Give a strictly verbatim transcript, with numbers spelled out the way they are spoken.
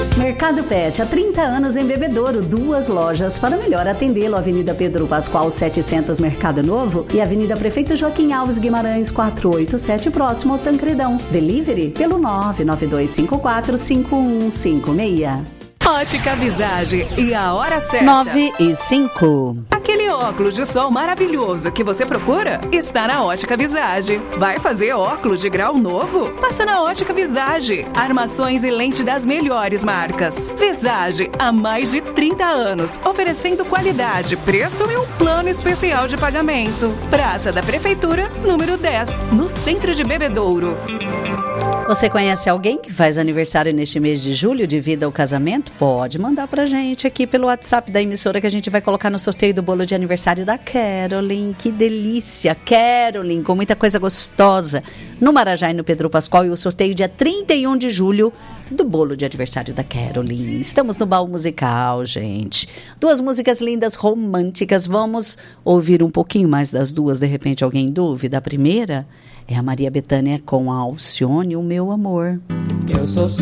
Mercado Pet, há trinta anos em Bebedouro, duas lojas para melhor atendê-lo. Avenida Pedro Pascoal setecentos, Mercado Novo, e Avenida Prefeito Joaquim Alves Guimarães quatrocentos e oitenta e sete, próximo ao Tancredão. Delivery pelo nove nove dois cinco quatro cinco um cinco seis. Ótica Visage e a hora certa. nove e cinco. Aquele óculos de sol maravilhoso que você procura está na Ótica Visage. Vai fazer óculos de grau novo? Passa na Ótica Visage. Armações e lente das melhores marcas. Visage, há mais de trinta anos, oferecendo qualidade, preço e um plano especial de pagamento. Praça da Prefeitura, número dez, no centro de Bebedouro. Você conhece alguém que faz aniversário neste mês de julho devido ao casamento? Pode mandar pra gente aqui pelo WhatsApp da emissora que a gente vai colocar no sorteio do bolo de aniversário da Caroline. Que delícia! Caroline, com muita coisa gostosa. No Marajá e no Pedro Pascoal, e o sorteio dia trinta e um de julho do bolo de aniversário da Caroline. Estamos no baú musical, gente. Duas músicas lindas, românticas. Vamos ouvir um pouquinho mais das duas, de repente alguém em dúvida. A primeira é a Maria Bethânia com a Alcione, O Meu Amor. Eu sou